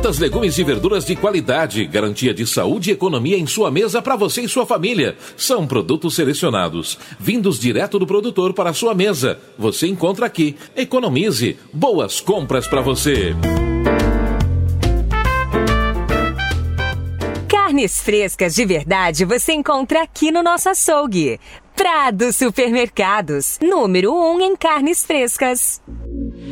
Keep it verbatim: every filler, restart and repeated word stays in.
Frutas, legumes e verduras de qualidade, garantia de saúde e economia em sua mesa para você e sua família. São produtos selecionados, vindos direto do produtor para a sua mesa. Você encontra aqui. Economize. Boas compras para você. Carnes frescas de verdade você encontra aqui no nosso açougue. Prado Supermercados, número um em carnes frescas.